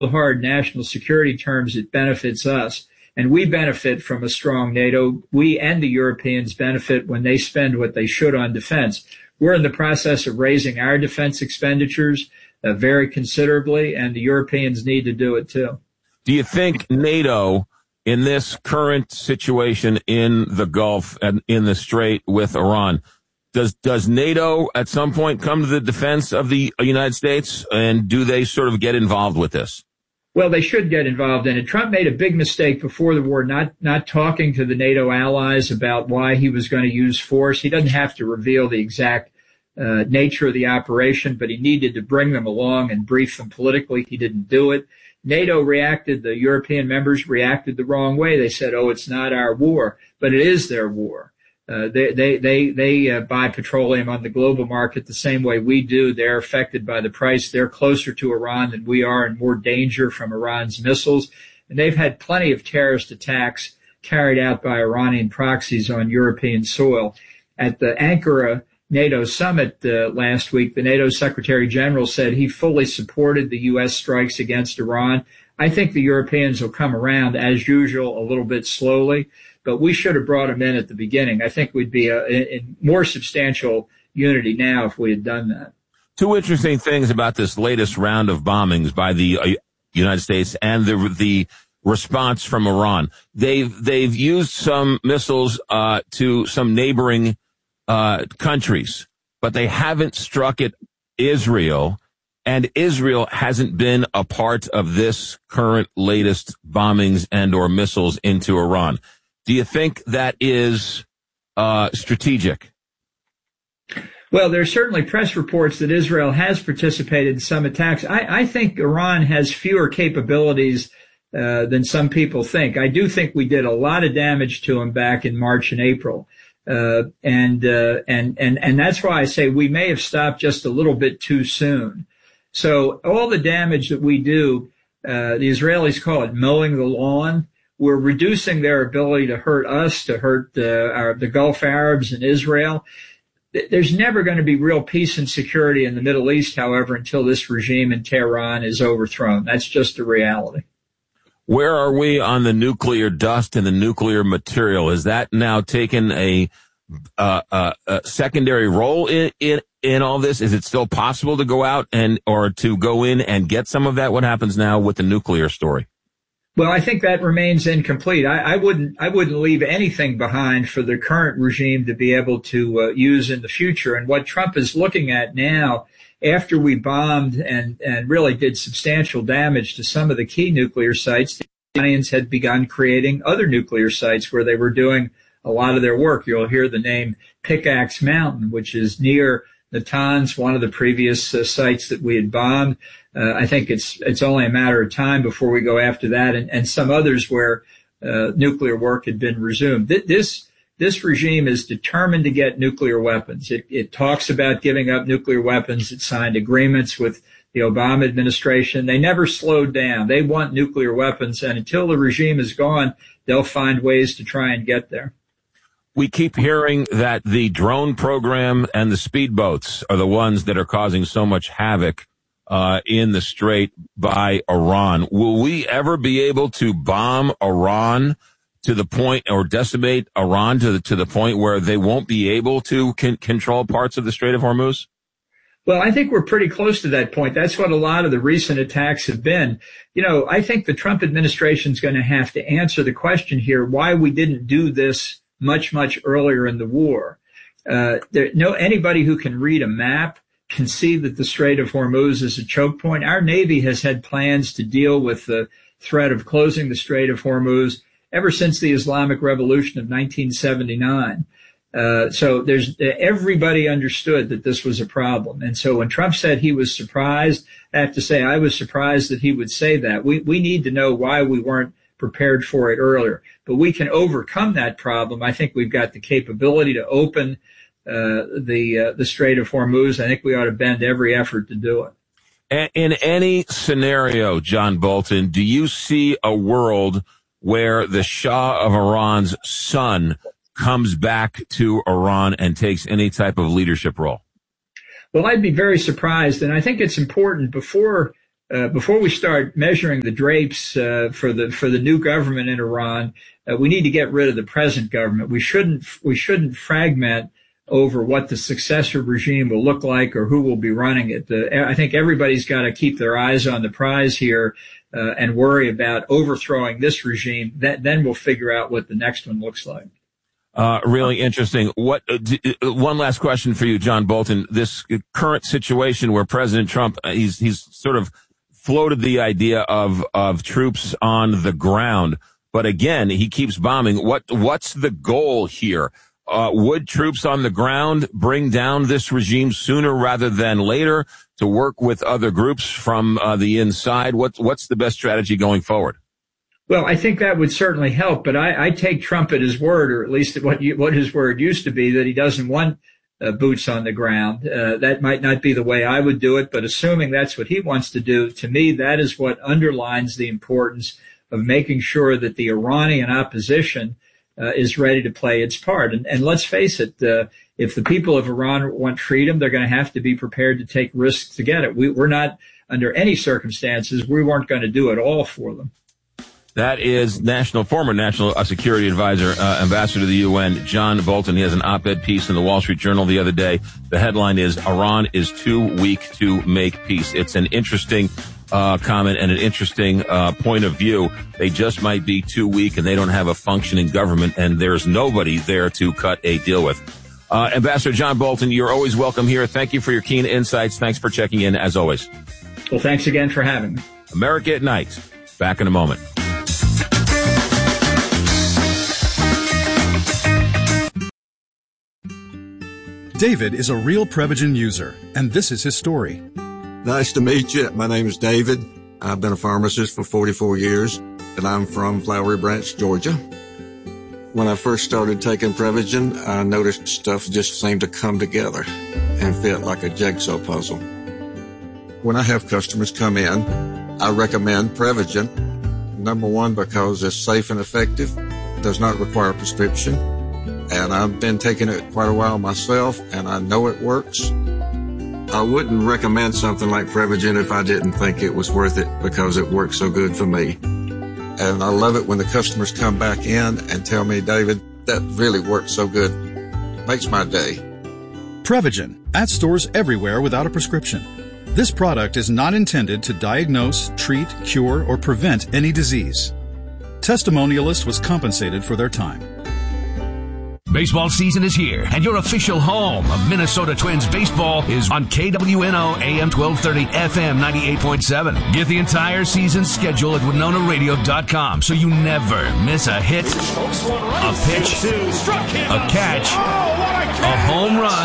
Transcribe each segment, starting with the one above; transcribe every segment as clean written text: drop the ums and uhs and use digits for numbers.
hard national security terms, it benefits us. And we benefit from a strong NATO. We and the Europeans benefit when they spend what they should on defense. We're in the process of raising our defense expenditures very considerably, and the Europeans need to do it too. Do you think NATO, in this current situation in the Gulf and in the Strait with Iran, does NATO at some point come to the defense of the United States, and do they sort of get involved with this? Well, they should get involved in it. Trump made a big mistake before the war, not talking to the NATO allies about why he was going to use force. He doesn't have to reveal the exact nature of the operation, but he needed to bring them along and brief them politically. He didn't do it. NATO reacted, the European members reacted the wrong way. They said, oh, it's not our war, but it is their war. They buy petroleum on the global market the same way we do. They're affected by the price. They're closer to Iran than we are and more danger from Iran's missiles. And they've had plenty of terrorist attacks carried out by Iranian proxies on European soil. At the Ankara NATO summit last week, the NATO Secretary General said he fully supported the U.S. strikes against Iran. I think the Europeans will come around, as usual, a little bit slowly, but we should have brought them in at the beginning. I think we'd be in more substantial unity now if we had done that. Two interesting things about this latest round of bombings by the United States and the response from Iran. They've used some missiles to some neighboring countries, but they haven't struck at Israel, and Israel hasn't been a part of this current latest bombings and or missiles into Iran. Do you think that is strategic? Well, there's certainly press reports that Israel has participated in some attacks. I think Iran has fewer capabilities than some people think. I do think we did a lot of damage to them back in March and April. And that's why I say we may have stopped just a little bit too soon. So all the damage that we do, the Israelis call it mowing the lawn. We're reducing their ability to hurt us, to hurt the Gulf Arabs and Israel. There's never going to be real peace and security in the Middle East, however, until this regime in Tehran is overthrown. That's just a reality. Where are we on the nuclear dust and the nuclear material? Has that now taken a secondary role in all this? Is it still possible to go out or to go in and get some of that? What happens now with the nuclear story? Well, I think that remains incomplete. I wouldn't leave anything behind for the current regime to be able to use in the future. And what Trump is looking at now, after we bombed and really did substantial damage to some of the key nuclear sites, the Iranians had begun creating other nuclear sites where they were doing a lot of their work. You'll hear the name Pickaxe Mountain, which is near Natanz, one of the previous sites that we had bombed. I think it's only a matter of time before we go after that and some others where nuclear work had been resumed. This regime is determined to get nuclear weapons. It talks about giving up nuclear weapons. It signed agreements with the Obama administration. They never slowed down. They want nuclear weapons, and until the regime is gone, they'll find ways to try and get there. We keep hearing that the drone program and the speedboats are the ones that are causing so much havoc in the Strait by Iran. Will we ever be able to bomb Iran to the point, or decimate Iran to the point where they won't be able to control parts of the Strait of Hormuz? Well, I think we're pretty close to that point. That's what a lot of the recent attacks have been. You know, I think the Trump administration is going to have to answer the question here, why we didn't do this much earlier in the war. Anybody who can read a map can see that the Strait of Hormuz is a choke point. Our Navy has had plans to deal with the threat of closing the Strait of Hormuz ever since the Islamic Revolution of 1979. So everybody understood that this was a problem. And so when Trump said he was surprised, I have to say I was surprised that he would say that. We need to know why we weren't prepared for it earlier. But we can overcome that problem. I think we've got the capability to open the Strait of Hormuz. I think we ought to bend every effort to do it. In any scenario, John Bolton, do you see a world where the Shah of Iran's son comes back to Iran and takes any type of leadership role? Well, I'd be very surprised. And I think it's important before before we start measuring the drapes for the new government in Iran, we need to get rid of the present government. We shouldn't fragment over what the successor regime will look like or who will be running it. I think everybody's got to keep their eyes on the prize here and worry about overthrowing this regime. Then we'll figure out what the next one looks like. Really interesting. One last question for you, John Bolton. This current situation where President Trump, he's sort of floated the idea of troops on the ground, but again, he keeps bombing. What's the goal here? Would troops on the ground bring down this regime sooner rather than later to work with other groups from the inside? What's the best strategy going forward? Well, I think that would certainly help, but I take Trump at his word, or at least what his word used to be, that he doesn't want boots on the ground. That might not be the way I would do it, but assuming that's what he wants to do, to me, that is what underlines the importance of making sure that the Iranian opposition is ready to play its part. And let's face it, if the people of Iran want freedom, they're going to have to be prepared to take risks to get it. We're not, under any circumstances, we weren't going to do it all for them. That is former National Security Advisor, Ambassador to the UN, John Bolton. He has an op-ed piece in the Wall Street Journal the other day. The headline is, Iran is too weak to make peace. It's an interesting comment and an interesting point of view. They just might be too weak and they don't have a functioning government, and there's nobody there to cut a deal with. Ambassador John Bolton, you're always welcome here. Thank you for your keen insights. Thanks for checking in, as always. Well, thanks again for having me. America at Night. Back in a moment. David is a real Prevagen user, and this is his story. Nice to meet you. My name is David. I've been a pharmacist for 44 years, and I'm from Flowery Branch, Georgia. When I first started taking Prevagen, I noticed stuff just seemed to come together and fit like a jigsaw puzzle. When I have customers come in, I recommend Prevagen. Number one, because it's safe and effective, does not require a prescription, and I've been taking it quite a while myself, and I know it works. I wouldn't recommend something like Prevagen if I didn't think it was worth it, because it works so good for me. And I love it when the customers come back in and tell me, David, that really worked so good. Makes my day. Prevagen, at stores everywhere without a prescription. This product is not intended to diagnose, treat, cure, or prevent any disease. Testimonialist was compensated for their time. Baseball season is here, and your official home of Minnesota Twins baseball is on KWNO AM 1230 FM 98.7. Get the entire season schedule at WinonaRadio.com so you never miss a hit, a pitch, a catch, a home run,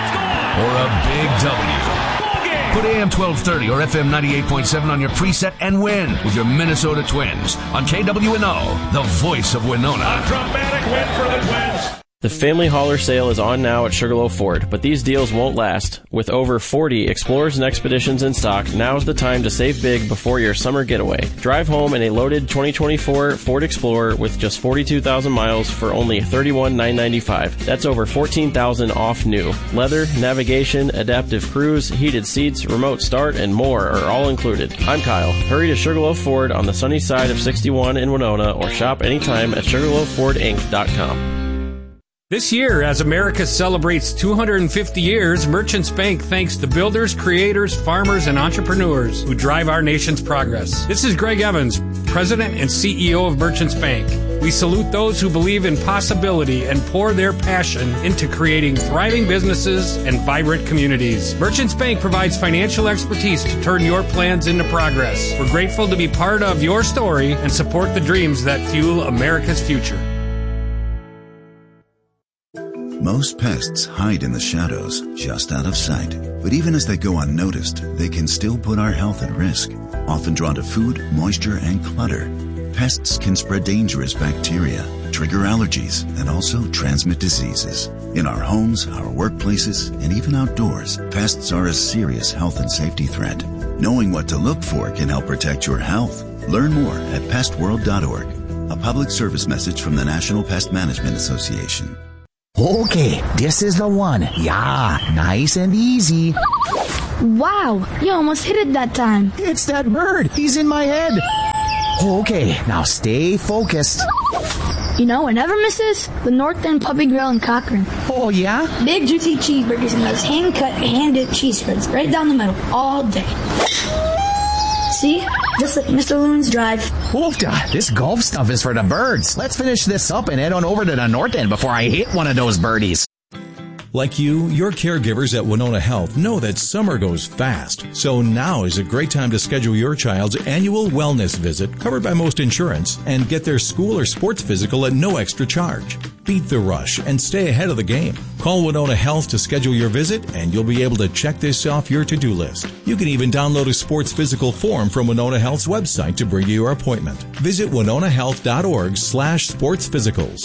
or a big W. Put AM 1230 or FM 98.7 on your preset and win with your Minnesota Twins on KWNO, the voice of Winona. A dramatic win for the Twins. The Family Hauler sale is on now at Sugarloaf Ford, but these deals won't last. With over 40 Explorers and Expeditions in stock, now's the time to save big before your summer getaway. Drive home in a loaded 2024 Ford Explorer with just 42,000 miles for only $31,995. That's over $14,000 off new. Leather, navigation, adaptive cruise, heated seats, remote start, and more are all included. I'm Kyle. Hurry to Sugarloaf Ford on the sunny side of 61 in Winona, or shop anytime at SugarloafFordInc.com. This year, as America celebrates 250 years, Merchants Bank thanks the builders, creators, farmers, and entrepreneurs who drive our nation's progress. This is Greg Evans, President and CEO of Merchants Bank. We salute those who believe in possibility and pour their passion into creating thriving businesses and vibrant communities. Merchants Bank provides financial expertise to turn your plans into progress. We're grateful to be part of your story and support the dreams that fuel America's future. Most pests hide in the shadows, just out of sight. But even as they go unnoticed, they can still put our health at risk. Often drawn to food, moisture, and clutter, pests can spread dangerous bacteria, trigger allergies, and also transmit diseases. In our homes, our workplaces, and even outdoors, pests are a serious health and safety threat. Knowing what to look for can help protect your health. Learn more at pestworld.org. A public service message from the National Pest Management Association. Okay, this is the one. Yeah, nice and easy. Wow, you almost hit it that time. It's that bird. He's in my head. Okay, now stay focused. You know what never misses? The North End Puppy Grill in Cochrane. Oh, yeah? Big, juicy cheeseburgers and those hand-cut, hand-dipped cheese spreads right down the middle all day. See? Just like Mr. Loon's Drive. Oofda, this golf stuff is for the birds. Let's finish this up and head on over to the North End before I hit one of those birdies. Like you, your caregivers at Winona Health know that summer goes fast. So now is a great time to schedule your child's annual wellness visit, covered by most insurance, and get their school or sports physical at no extra charge. Beat the rush and stay ahead of the game. Call Winona Health to schedule your visit, and you'll be able to check this off your to-do list. You can even download a sports physical form from Winona Health's website to bring you your appointment. Visit winonahealth.org/sportsphysicals.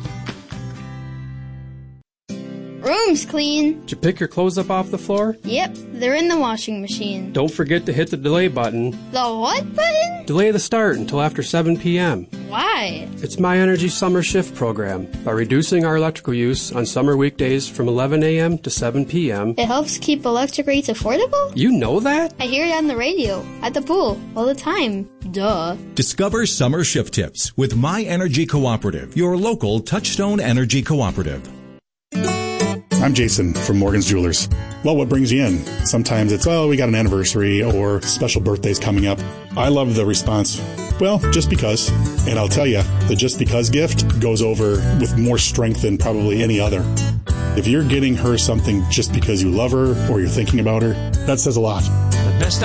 Room's clean. Did you pick your clothes up off the floor? Yep, they're in the washing machine. Don't forget to hit the delay button. The what button? Delay the start until after 7 p.m. Why? It's My Energy Summer Shift program. By reducing our electrical use on summer weekdays from 11 a.m. to 7 p.m. It helps keep electric rates affordable? You know that? I hear it on the radio, at the pool, all the time. Duh. Discover summer shift tips with My Energy Cooperative, your local Touchstone Energy Cooperative. I'm Jason from Morgan's Jewelers. Well, what brings you in? Sometimes it's, oh, we got an anniversary or special birthdays coming up. I love the response, well, just because. And I'll tell you, the just because gift goes over with more strength than probably any other. If you're getting her something just because you love her or you're thinking about her, that says a lot.